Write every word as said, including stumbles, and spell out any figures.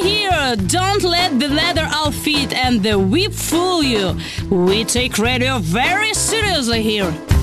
here. Don't let the leather outfit and the whip fool you. We take radio very seriously here.